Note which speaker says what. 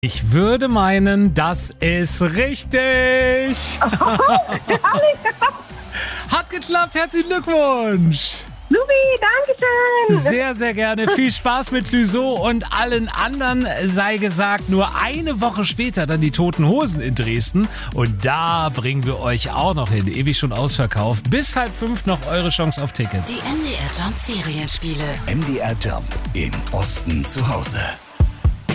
Speaker 1: Ich würde meinen, das ist richtig. Hat geklappt, herzlichen Glückwunsch.
Speaker 2: Lubi, danke schön.
Speaker 1: Sehr, sehr gerne. Viel Spaß mit Clouseau und allen anderen sei gesagt. Nur eine Woche später dann die Toten Hosen in Dresden. Und da bringen wir euch auch noch hin. Ewig schon ausverkauft. Bis 4:30 noch eure Chance auf Tickets.
Speaker 3: Die MDR Jump Ferienspiele.
Speaker 4: MDR Jump im Osten zu Hause.